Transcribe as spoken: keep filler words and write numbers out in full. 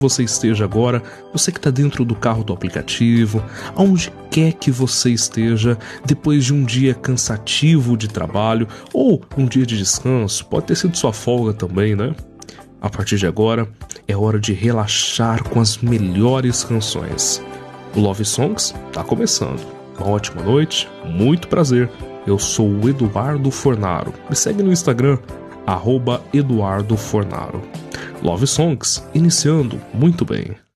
você esteja agora, você que está dentro do carro do aplicativo, aonde quer que você esteja, depois de um dia cansativo de trabalho ou um dia de descanso, pode ter sido sua folga também, né? A partir de agora, é hora de relaxar com as melhores canções. O Love Songs está começando. Uma ótima noite, muito prazer. Eu sou o Eduardo Fornaro. Me segue no Instagram, arroba Eduardo Fornaro. Love Songs, iniciando muito bem.